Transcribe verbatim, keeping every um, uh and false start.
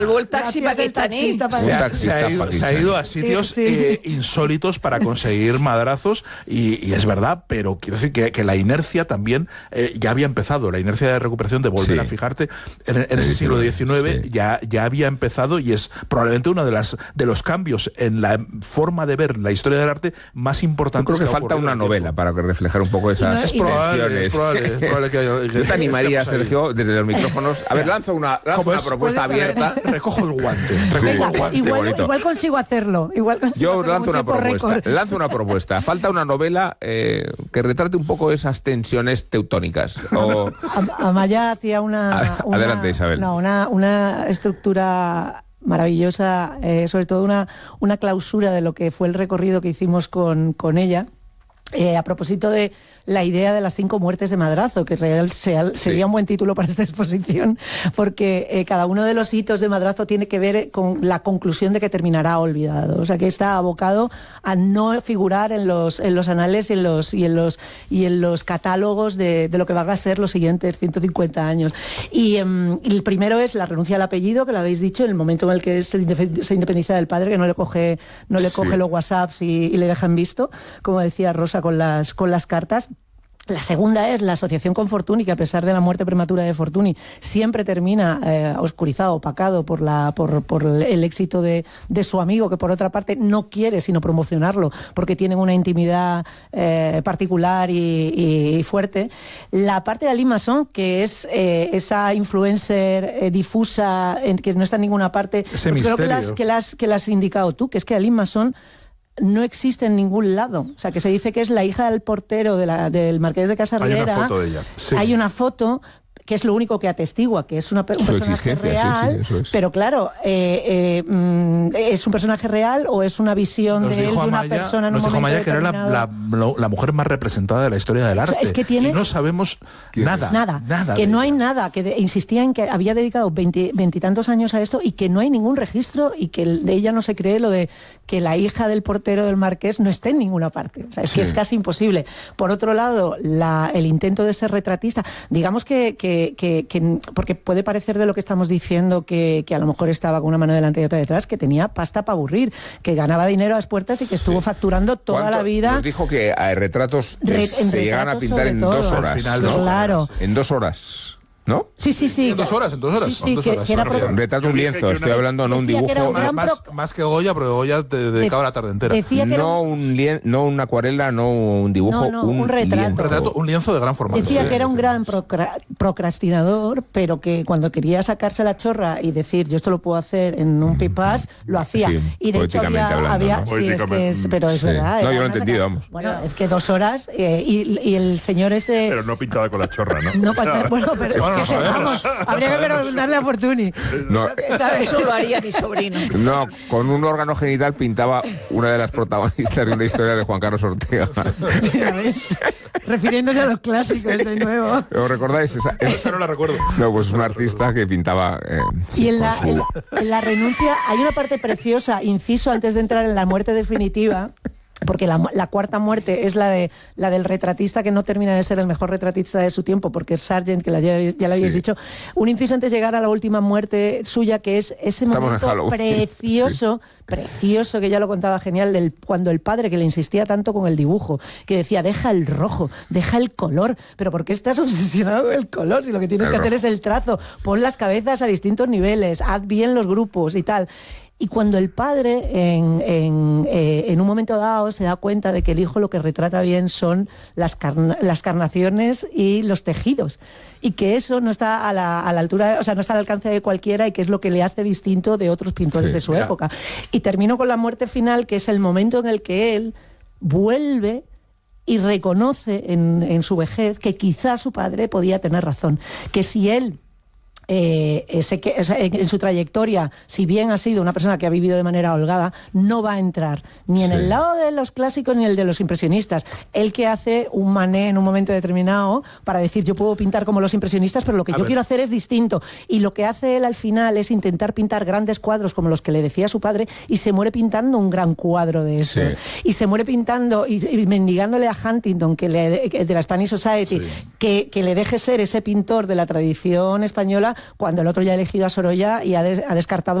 El taxi pakistaní. Se ha, se, ha ido, se ha ido a sitios sí, sí. Eh, insólitos para conseguir madrazos y, y es verdad, pero quiero decir que, que la inercia también eh, ya había empezado, la inercia de recuperación de volver sí. a fijarte en, en ese siglo diecinueve sí. ya, ya había empezado y es probablemente uno de, las, de los cambios en la forma de ver la historia del arte más importantes. Yo creo que, que falta una novela para reflejar un poco esas no, es probable, es probable, es probable que haya, que ¿Yo te animaría, Sergio, desde los micrófonos? A ver, lanzo una, lanzo una propuesta abierta. Recojo el guante. Recojo Venga, el guante. Igual, igual consigo hacerlo. Igual consigo Yo hacerlo lanzo una propuesta. récord. Lanzo una propuesta. Falta una novela eh, que retrate un poco esas tensiones teutónicas. O... Amaya hacía una, una... Adelante, Isabel. No, una, una estructura maravillosa, eh, sobre todo una, una clausura de lo que fue el recorrido que hicimos con, con ella. Eh, a propósito de la idea de las cinco muertes de Madrazo, que real sea, sería sí. un buen título para esta exposición, porque eh, cada uno de los hitos de Madrazo tiene que ver con la conclusión de que terminará olvidado, o sea que está abocado a no figurar en los, en los anales y en los, y en los, y en los catálogos de, de lo que van a ser los siguientes ciento cincuenta años. Y, um, y el primero es la renuncia al apellido, que lo habéis dicho, en el momento en el que se independiza del padre, que no le coge, no le coge sí. los WhatsApps y, y le dejan visto, como decía Rosa con las, con las cartas. La segunda es la asociación con Fortuny, que a pesar de la muerte prematura de Fortuny siempre termina eh, oscurizado, opacado por, la, por, por el éxito de, de su amigo, que por otra parte no quiere sino promocionarlo porque tienen una intimidad eh, particular y, y fuerte. La parte de Aline Masson, que es eh, esa influencer eh, difusa en, que no está en ninguna parte, ese pues creo que misterio. las, que, las, que las has indicado tú, que es que Aline Masson no existe en ningún lado. O sea, que se dice que es la hija del portero de la, del Marqués de Casarriera. Hay una foto de ella. Sí. Hay una foto que es lo único que atestigua, que es una, un Su personaje real, sí, sí, es. pero claro, eh, eh, ¿es un personaje real o es una visión nos de él, de una Amaya, persona en un nos dijo momento Amaya que era la, la, la mujer más representada de la historia del arte. O sea, es que tiene... Y no sabemos nada. Nada, nada que no hay ella. nada, que de, insistía en que había dedicado veintitantos años a esto y que no hay ningún registro y que de ella no se cree lo de que la hija del portero del Marqués no esté en ninguna parte. O sea, es sí. que es casi imposible. Por otro lado, la, el intento de ser retratista, digamos que, que, que, que porque puede parecer de lo que estamos diciendo que, que a lo mejor estaba con una mano delante y otra detrás, que tenía pasta para aburrir, que ganaba dinero a las puertas y que estuvo sí. facturando toda la vida. Nos dijo que hay retratos Re, se llegan a pintar en todo. dos horas. Final, ¿no? Claro. En dos horas. ¿No? Sí, sí, sí. En dos horas, en dos horas. Sí, sí, dos que, horas que era pro... Retrato un lienzo, una... estoy hablando, no un dibujo. Un más, más, más que Goya, pero Goya te dedicaba la tarde entera. Decía que no, era... un lien... no una acuarela, no un dibujo, no, no, un, un retrato. lienzo. Un retrato, un lienzo de gran formato. Decía sí, que era un sí, gran sí. procra... procrastinador, pero que cuando quería sacarse la chorra y decir yo esto lo puedo hacer en un pipas, lo hacía. Sí, y de hecho había... hablando, había ¿no? sí, es que es, pero es sí. verdad. No, yo lo he una entendido, saca... vamos. Bueno, es que dos horas eh, y, y el señor este... Pero no pintaba con la chorra, ¿no? No, para... bueno, pero bueno, que no sepamos. Habría que preguntarle a Fortuny. No, eso lo haría mi sobrino. No, con un órgano genital pintaba una de las protagonistas de una historia de Juan Carlos Ortega. Ya ves, refiriéndose a los clásicos de nuevo. ¿Os recordáis? Esa, Esa no la recuerdo. No, pues un artista que pintaba... Eh, sí, y en la, su... en, en la renuncia hay una parte preciosa, inciso antes de entrar en la muerte definitiva, porque la, la cuarta muerte es la de la del retratista que no termina de ser el mejor retratista de su tiempo, porque es Sargent, que la, ya, ya lo habéis sí. dicho. Un inciso antes de llegar a la última muerte suya, que es ese Estamos momento precioso, sí. precioso, que ya lo contaba genial, del cuando el padre, que le insistía tanto con el dibujo, que decía, deja el rojo, deja el color, pero ¿por qué estás obsesionado con el color? Si lo que tienes el que rojo. hacer es el trazo, pon las cabezas a distintos niveles, haz bien los grupos y tal. Y cuando el padre, en, en, eh, en un momento dado, se da cuenta de que el hijo lo que retrata bien son las, carna, las carnaciones y los tejidos, y que eso no está a la, a la altura, o sea, no está al alcance de cualquiera, y que es lo que le hace distinto de otros pintores sí, de su mira. época. Y termino con la muerte final, que es el momento en el que él vuelve y reconoce en, en su vejez que quizás su padre podía tener razón, que si él Eh, ese que, ese, en su trayectoria, si bien ha sido una persona que ha vivido de manera holgada, no va a entrar ni en sí. el lado de los clásicos ni el de los impresionistas. Él que hace un Manet en un momento determinado para decir yo puedo pintar como los impresionistas, pero lo que a yo ver. quiero hacer es distinto. Y lo que hace él al final es intentar pintar grandes cuadros como los que le decía su padre, y se muere pintando un gran cuadro de esos. Sí. Y se muere pintando y, y mendigándole a Huntington, que le, de la Spanish Society, sí. que, que le deje ser ese pintor de la tradición española, cuando el otro ya ha elegido a Sorolla y ha, des- ha descartado